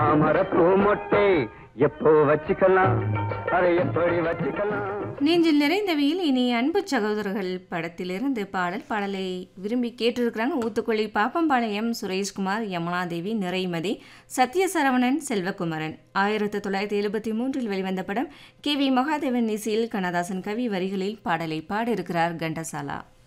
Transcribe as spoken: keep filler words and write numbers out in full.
அமரப்பூ மொட்டை எப்போ வச்சுக்கலாம், அதை எப்படி வச்சுக்கலாம். நெஞ்சில் நிறைந்த வெயில் இனி அன்பு சகோதரர்கள் படத்திலிருந்து பாடல் பாடலை விரும்பி கேட்டிருக்கிறாங்க. ஊத்துக்குழி பாப்பம்பாளையம் சுரேஷ்குமார், யமுனாதேவி, நிறைமதி, சத்யசரவணன், செல்வகுமரன். ஆயிரத்தி தொள்ளாயிரத்தி எழுபத்தி மூன்றில் வெளிவந்த படம். கே வி மகாதேவன் இசையில் கண்ணதாசன் கவி வரிகளில் பாடலை பாடியிருக்கிறார் கண்டசாலா.